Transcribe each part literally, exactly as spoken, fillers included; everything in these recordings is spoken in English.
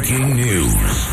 Breaking news.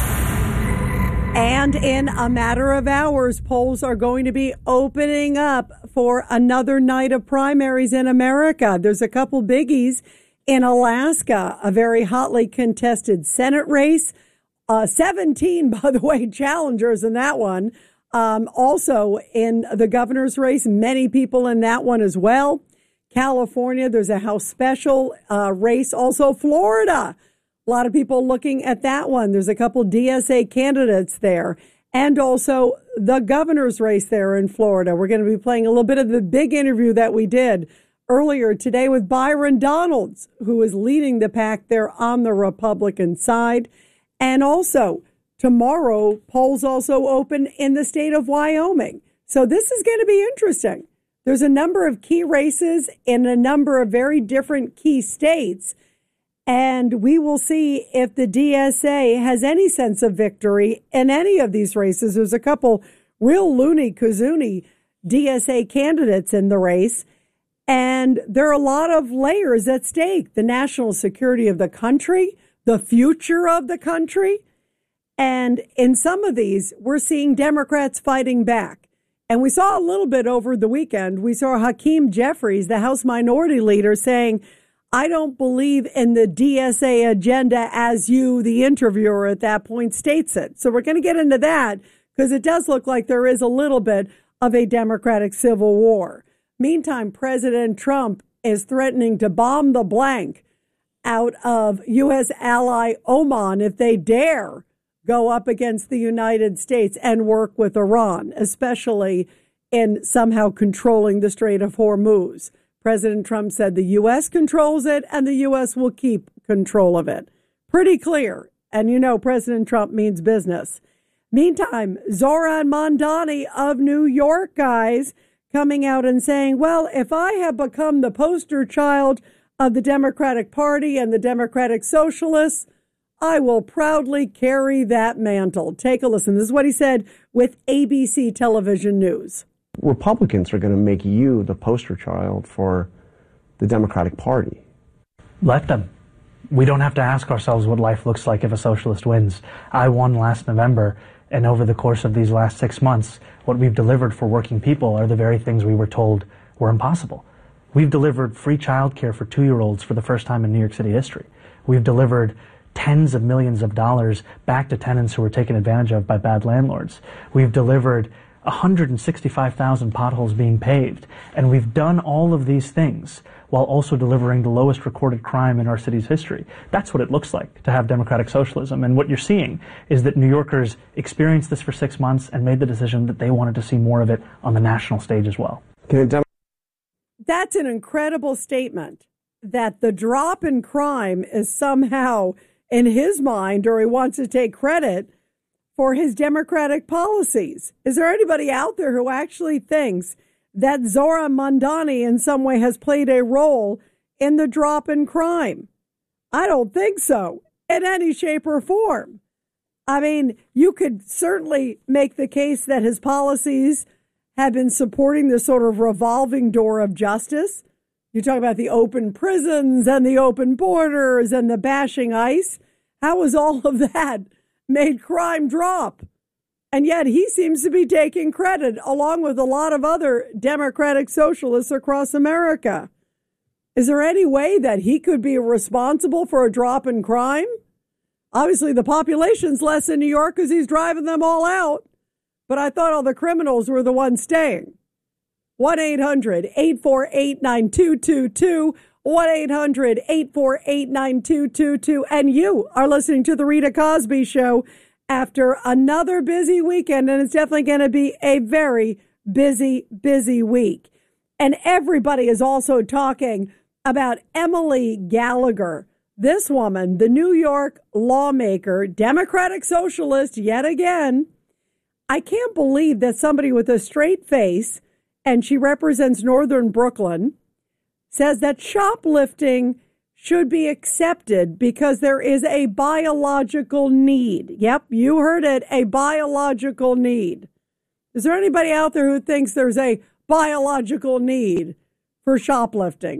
And in a matter of hours, polls are going to be opening up for another night of primaries in America. There's a couple biggies in Alaska, a very hotly contested Senate race. Uh, seventeen, by the way, challengers in that one. Um, also in the governor's race, many people in that one as well. California, there's a House special uh, race. Also Florida, a lot of people looking at that one. There's a couple D S A candidates there. And also the governor's race there in Florida. We're going to be playing a little bit of the big interview that we did earlier today with Byron Donalds, who is leading the pack there on the Republican side. And also tomorrow, polls also open in the state of Wyoming. So this is going to be interesting. There's a number of key races in a number of very different key states. And we will see if the D S A has any sense of victory in any of these races. There's a couple real loony kazoonie D S A candidates in the race. And there are a lot of layers at stake. The national security of the country, the future of the country. And in some of these, we're seeing Democrats fighting back. And we saw a little bit over the weekend. We saw Hakeem Jeffries, the House Minority Leader, saying, I don't believe in the D S A agenda as you, the interviewer at that point, states it. So we're going to get into that because it does look like there is a little bit of a Democratic civil war. Meantime, President Trump is threatening to bomb the blank out of U S ally Oman if they dare go up against the United States and work with Iran, especially in somehow controlling the Strait of Hormuz. President Trump said the U S controls it and the U S will keep control of it. Pretty clear. And you know, President Trump means business. Meantime, Zohran Mamdani of New York, guys, coming out and saying, well, if I have become the poster child of the Democratic Party and the Democratic Socialists, I will proudly carry that mantle. Take a listen. This is what he said with A B C Television News. Republicans are going to make you the poster child for the Democratic Party. Let them. We don't have to ask ourselves what life looks like if a socialist wins. I won last November, and over the course of these last six months, what we've delivered for working people are the very things we were told were impossible. We've delivered free childcare for two-year-olds for the first time in New York City history. We've delivered tens of millions of dollars back to tenants who were taken advantage of by bad landlords. We've delivered one hundred sixty-five thousand potholes being paved. And we've done all of these things while also delivering the lowest recorded crime in our city's history. That's what it looks like to have democratic socialism. And what you're seeing is that New Yorkers experienced this for six months and made the decision that they wanted to see more of it on the national stage as well. That's an incredible statement, that the drop in crime is somehow in his mind, or he wants to take credit for his democratic policies. Is there anybody out there who actually thinks that Zohran Mamdani in some way has played a role in the drop in crime? I don't think so, in any shape or form. I mean, you could certainly make the case that his policies have been supporting this sort of revolving door of justice. You talk about the open prisons and the open borders and the bashing ICE. How has all of that made crime drop? And yet he seems to be taking credit, along with a lot of other democratic socialists across America. Is there any way that he could be responsible for a drop in crime? Obviously, the population's less in New York because he's driving them all out. But I thought all the criminals were the ones staying. one eight hundred eight four eight nine two two two. one eight hundred eight four eight nine two two two. And you are listening to The Rita Cosby Show after another busy weekend. And it's definitely going to be a very busy, busy week. And everybody is also talking about Emily Gallagher. This woman, the New York lawmaker, Democratic socialist yet again. I can't believe that somebody with a straight face, and she represents Northern Brooklyn, says that shoplifting should be accepted because there is a biological need. Yep, you heard it, a biological need. Is there anybody out there who thinks there's a biological need for shoplifting?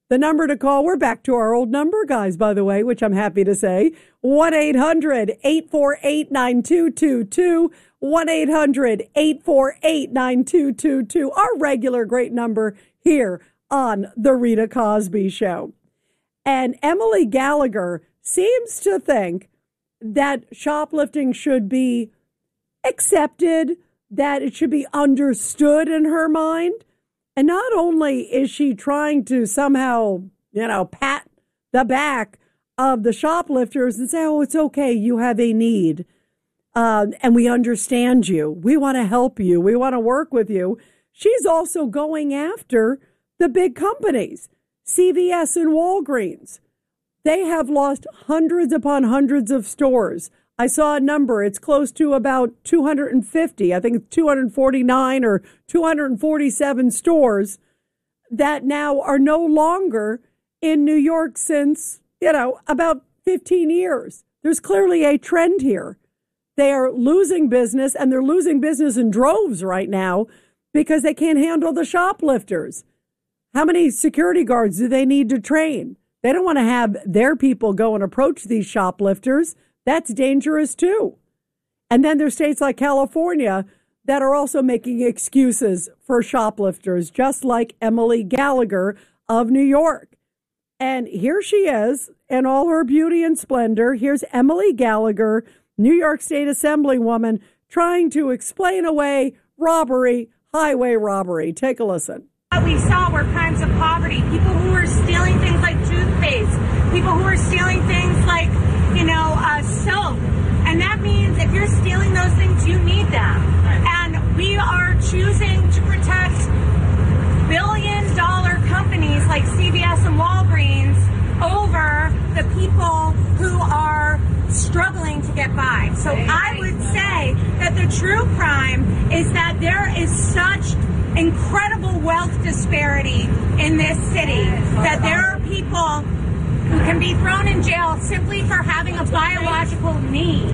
The number to call, we're back to our old number, guys, by the way, which I'm happy to say, one eight hundred eight four eight nine two two two, one eight hundred eight four eight nine two two two, our regular great number here on The Rita Cosby Show. And Emily Gallagher seems to think that shoplifting should be accepted, that it should be understood in her mind. And not only is she trying to somehow, you know, pat the back of the shoplifters and say, oh, it's okay, you have a need, uh, and we understand you. We want to help you. We want to work with you. She's also going after the big companies, C V S and Walgreens. They have lost hundreds upon hundreds of stores. I saw a number. It's close to about two hundred fifty. I think it's two hundred forty-nine or two hundred forty-seven stores that now are no longer in New York since, you know, about fifteen years. There's clearly a trend here. They are losing business, and they're losing business in droves right now because they can't handle the shoplifters. How many security guards do they need to train? They don't want to have their people go and approach these shoplifters. That's dangerous, too. And then there's states like California that are also making excuses for shoplifters, just like Emily Gallagher of New York. And here she is in all her beauty and splendor. Here's Emily Gallagher, New York State Assemblywoman, trying to explain away robbery, highway robbery. Take a listen. What we saw were crimes of poverty, people who were stealing things like toothpaste, people who were stealing things like, you know, uh, soap. And that means if you're stealing those things, you need them. And we are choosing to protect billion dollar companies like C V S and Walgreens over the people who are struggling to get by. So I would say that the true crime is that there is such incredible wealth disparity in this city that there are people who can be thrown in jail simply for having a biological need.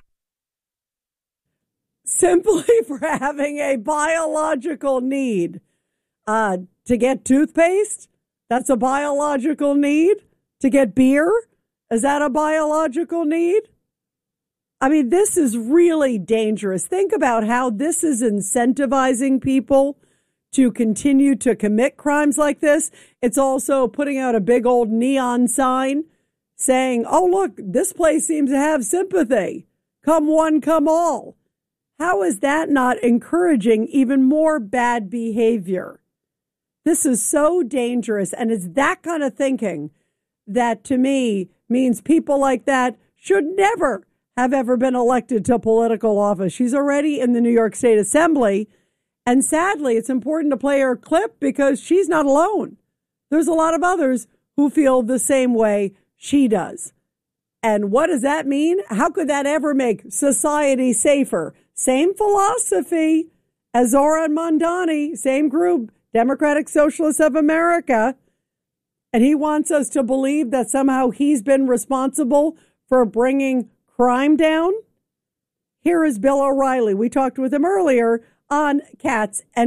Simply for having a biological need. Uh, to get toothpaste, that's a biological need. To get beer, is that a biological need? I mean, this is really dangerous. Think about how this is incentivizing people to continue to commit crimes like this. It's also putting out a big old neon sign saying, oh, look, this place seems to have sympathy. Come one, come all. How is that not encouraging even more bad behavior? This is so dangerous, and it's that kind of thinking that, to me, means people like that should never have ever been elected to political office. She's already in the New York State Assembly, and sadly, it's important to play her clip because she's not alone. There's a lot of others who feel the same way she does. And what does that mean? How could that ever make society safer? Same philosophy as Zoran Mondani, same group, Democratic Socialists of America. And he wants us to believe that somehow he's been responsible for bringing crime down. Here is Bill O'Reilly. We talked with him earlier on Cats and